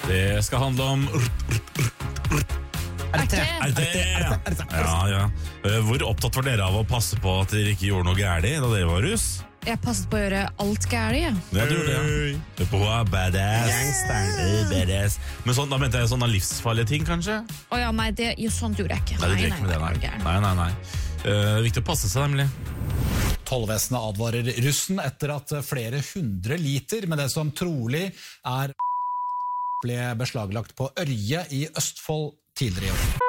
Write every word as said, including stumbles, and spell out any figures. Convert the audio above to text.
Det skal handle om R T. R T. Ja, ja. Hvor opptatt var dere av å passe på at dere ikke gjorde noe gærlig da dere var russ? Jeg passet på å gjøre alt gærlig, ja. Ja, du gjorde det, ja. Du på badass. Gangsteren. Badass. Men sånn, da mente jeg sånne livsfarlige ting, kanskje? Å ja, nei, det, jo, sånt gjorde jeg ikke. Nei, det drev ikke med det, var nei. gæren. Nei, nei, nei. Uh, det er viktig å passe seg, nemlig. Tollvesenet advarer russen etter at flere hundre liter med det som trolig er ble beslaglagt på Ørje i Østfold tidligere i år.